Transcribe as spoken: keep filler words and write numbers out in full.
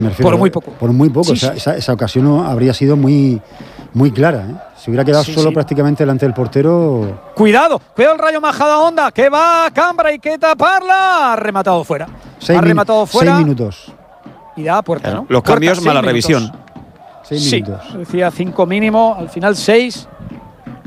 Me refiero, por muy poco. Por muy poco. Sí, o sea, sí. Esa, esa ocasión habría sido muy, muy clara, ¿eh? Si hubiera quedado Sí, solo sí. prácticamente delante del portero. Cuidado, cuidado el Rayo Majadahonda, que va a Cambra, hay que taparla. Ha rematado fuera. Seis ha min- rematado fuera. Seis minutos. Y da a puerta, Claro, ¿no? los Puerta, cambios, seis mala minutos. revisión. Seis Sí, minutos. decía cinco mínimo, al final seis.